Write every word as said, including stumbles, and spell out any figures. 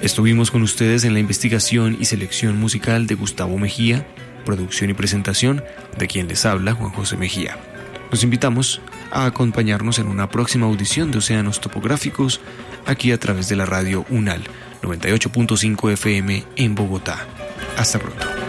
Estuvimos con ustedes en la investigación y selección musical de Gustavo Mejía, producción y presentación de quien les habla, Juan José Mejía. Los invitamos a acompañarnos en una próxima audición de Océanos Topográficos, aquí a través de la radio UNAL noventa y ocho punto cinco F M en Bogotá. Hasta pronto.